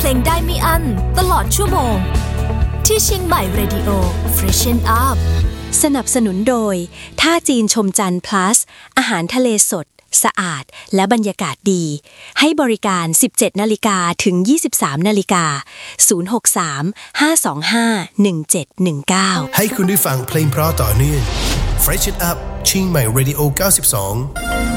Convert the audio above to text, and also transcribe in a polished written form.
เพลงได้ไม่อั้นตลอดชั่วโมงที่เชียงใหม่ Radio Freshen Up สนับสนุนโดยท่าจีนชมจันทร์ plus อาหารทะเลสดสะอาดและบรรยากาศดีให้บริการ 17:00 นถึง 23:00 น063-525-1719 ให้คุณได้ฟังเพลงเพราะต่อเนื่อง Freshen Up เชียงใหม่ Radio 92